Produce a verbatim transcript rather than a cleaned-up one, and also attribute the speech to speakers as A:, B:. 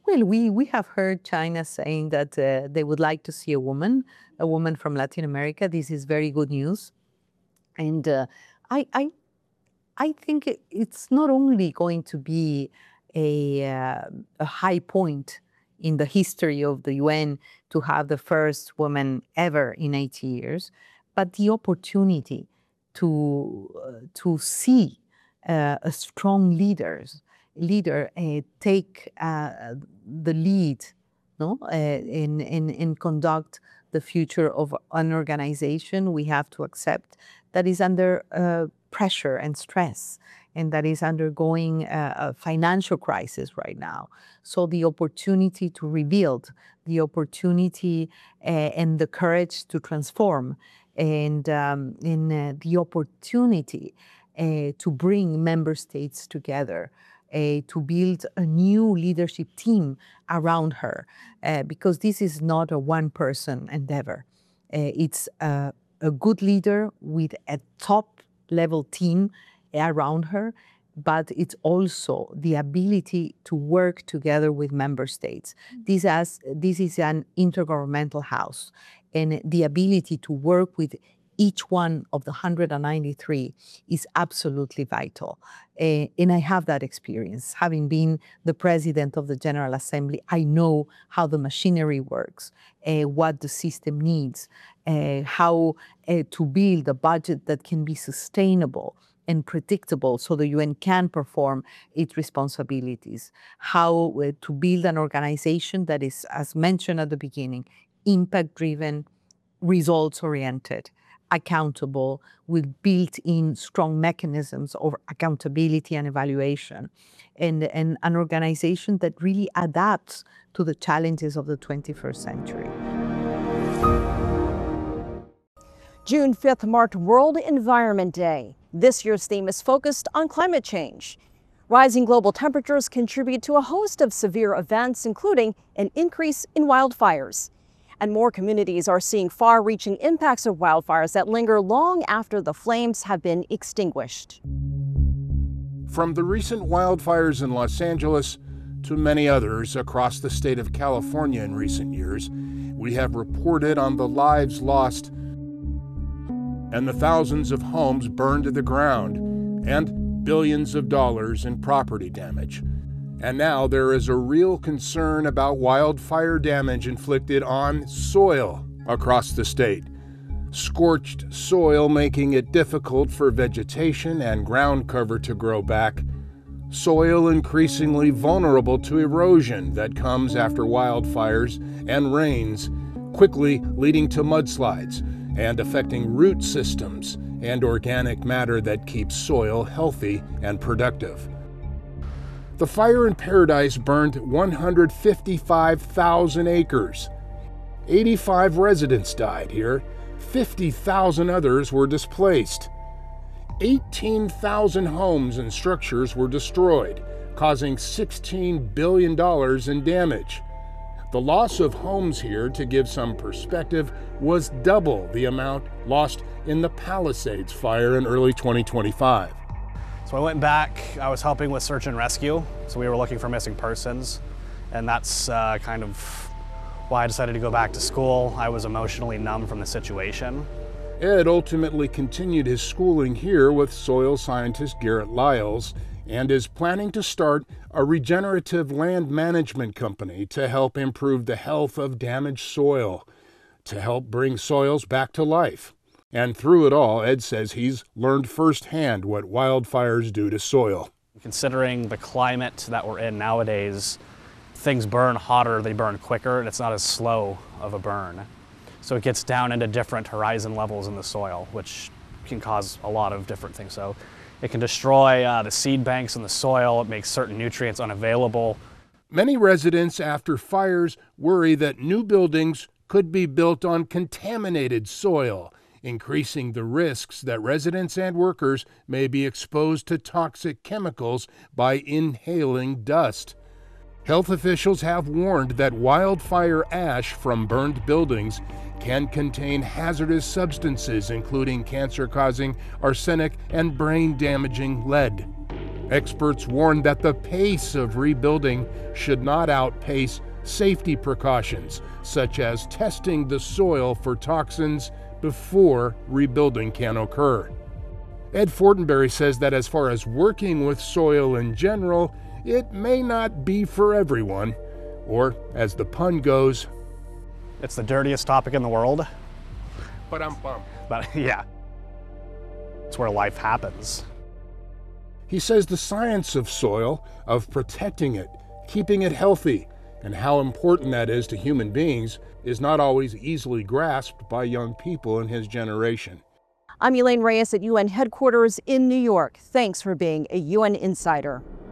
A: Well, we, we have heard China saying that uh, they would like to see a woman, a woman from Latin America. This is very good news. And uh, I, I, I think it- it's not only going to be a, uh, a high point in the history of the U N to have the first woman ever in eighty years, but the opportunity to, uh, to see uh, a strong leaders, leader uh, take uh, the lead, no, uh, in, in, in conduct the future of an organization. We have to accept that is under uh, pressure and stress, and that is undergoing a, a financial crisis right now. So the opportunity to rebuild, the opportunity uh, and the courage to transform, and um, in uh, the opportunity uh, to bring member states together, uh, to build a new leadership team around her, uh, because this is not a one-person endeavor. Uh, it's a, a good leader with a top-level team around her, but it's also the ability to work together with member states. This, has, this is an intergovernmental house, and the ability to work with each one of the one hundred ninety-three is absolutely vital. Uh, and I have that experience. Having been the president of the General Assembly, I know how the machinery works, uh, what the system needs, uh, how uh, to build a budget that can be sustainable and predictable so the U N can perform its responsibilities, how uh, to build an organization that is, as mentioned at the beginning, impact-driven, results-oriented, accountable, with built-in strong mechanisms of accountability and evaluation, and, and an organization that really adapts to the challenges of the twenty-first century.
B: June fifth marked World Environment Day. This year's theme is focused on climate change. Rising global temperatures contribute to a host of severe events, including an increase in wildfires. And more communities are seeing far-reaching impacts of wildfires that linger long after the flames have been extinguished.
C: From the recent wildfires in Los Angeles to many others across the state of California in recent years, we have reported on the lives lost and the thousands of homes burned to the ground, and billions of dollars in property damage. And now there is a real concern about wildfire damage inflicted on soil across the state. Scorched soil making it difficult for vegetation and ground cover to grow back. Soil increasingly vulnerable to erosion that comes after wildfires and rains, quickly leading to mudslides and affecting root systems and organic matter that keeps soil healthy and productive. The fire in Paradise burned one hundred fifty-five thousand acres. eighty-five residents died here. fifty thousand others were displaced. eighteen thousand homes and structures were destroyed, causing sixteen billion dollars in damage. The loss of homes here, to give some perspective, was double the amount lost in the Palisades fire in early twenty twenty-five.
D: So I went back, I was helping with search and rescue, so we were looking for missing persons, and that's uh, kind of why I decided to go back to school. I was emotionally numb from the situation.
C: Ed ultimately continued his schooling here with soil scientist Garrett Lyles, and is planning to start a regenerative land management company to help improve the health of damaged soil, to help bring soils back to life. And through it all, Ed says he's learned firsthand what wildfires do to soil.
D: Considering the climate that we're in nowadays, things burn hotter, they burn quicker, and it's not as slow of a burn. So it gets down into different horizon levels in the soil, which can cause a lot of different things. So it can destroy uh, the seed banks in the soil, it makes certain nutrients unavailable.
C: Many residents after fires worry that new buildings could be built on contaminated soil, increasing the risks that residents and workers may be exposed to toxic chemicals by inhaling dust. Health officials have warned that wildfire ash from burned buildings can contain hazardous substances, including cancer-causing arsenic and brain-damaging lead. Experts warn that the pace of rebuilding should not outpace safety precautions, such as testing the soil for toxins before rebuilding can occur. Ed Fortenberry says that as far as working with soil in general, it may not be for everyone, or as the pun goes,
D: it's the dirtiest topic in the world.
C: Ba-dum-bum.
D: But yeah, it's where life happens.
C: He says the science of soil, of protecting it, keeping it healthy, and how important that is to human beings is not always easily grasped by young people in his generation.
B: I'm Elaine Reyes at U N headquarters in New York. Thanks for being a U N Insider.